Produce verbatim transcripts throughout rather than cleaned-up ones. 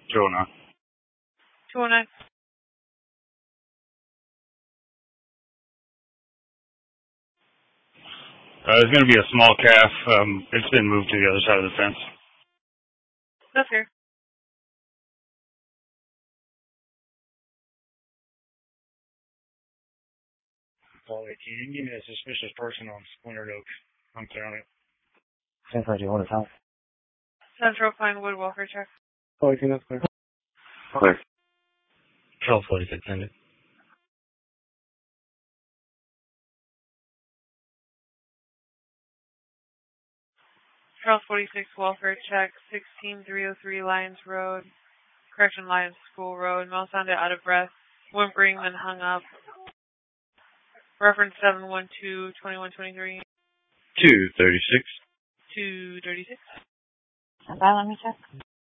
two oh nine. two oh nine. Uh, there's going to be a small calf. Um, it's been moved to the other side of the fence. That's fair. Paul eighteen, give me a suspicious person on Splintered Oak. I'm clearing it. ten five, do you want to count? Central Pinewood welfare check. Oh, eighteen, that's clear. Clear. twelve forty-six, send it. Charles forty-six welfare check, sixteen three oh three Lyons Road, correction Lyons School Road. Male sounded out of breath, whimpering, then hung up. Reference seven one two, twenty-one twenty-three. two thirty-six. two thirty-six. Okay, let me check.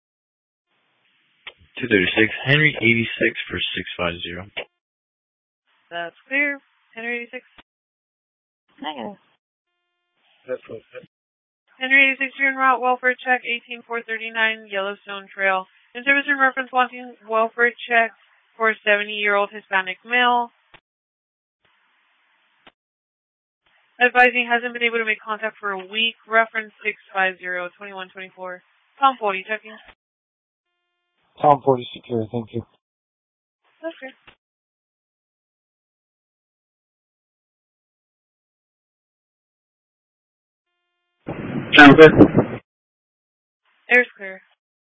two thirty-six, Henry eighty-six for six five zero. That's clear. Henry eighty-six. Negative. That's close. Henry eighty-six, you're en route, welfare check, eighteen four thirty-nine, Yellowstone Trail. In service in reference wanting welfare check for a seventy-year-old Hispanic male. Advising hasn't been able to make contact for a week. Reference six five zero, twenty-one twenty-four. Tom forty, checking. Tom forty secure, thank you. Okay. Sound clear? Air's clear.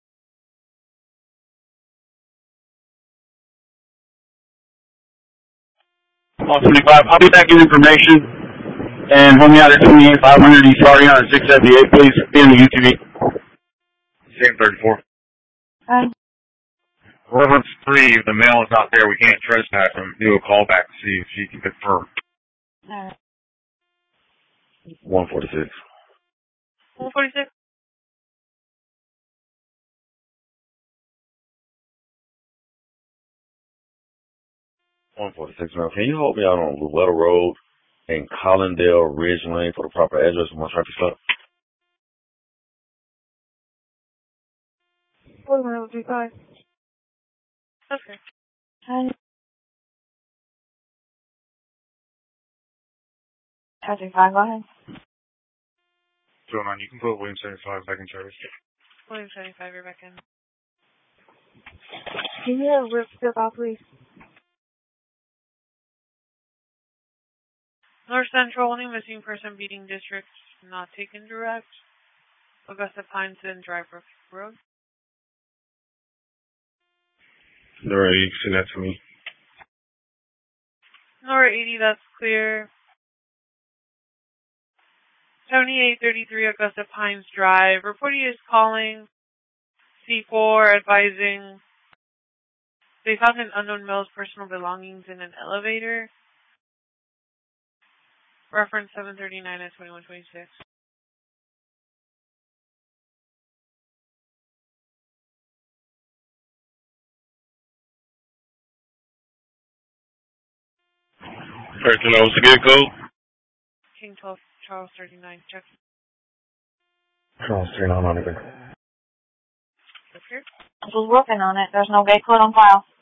one twenty-five, I'll be back in information. And hold me out at twenty-eight five hundred East starting on at six seventy-eight, please. Be in the U T V. Same thirty-four. Hi. Reference three, if the mail is not there, we can't trespass him. Do a call back to see if she can confirm. Alright. one forty-six. one forty-six. one forty-six, man. Can you hold me out on Luetta Road and Collindale Ridge Lane for the proper address of my traffic stop? four one three five. Okay. Hi. Traffic five, go ahead. two oh nine, you can put William seventy-five back in service. William seventy-five, you're back in. Can you have Rip Strip off, please? North Central, only missing person beating district, not taken direct. Augusta Pines and Dry Brook Road. Alright, you can send that to me. Nora eighty, that's clear. seventy-eight thirty-three Augusta Pines Drive. Reporting is calling C four, advising they found an unknown male's personal belongings in an elevator. Reference seven thirty-nine at twenty-one twenty-six. Person knows the good code. King twelve, Charles thirty-nine, check. Charles three nine nine. Okay. I was working on it. There's no gate code on file.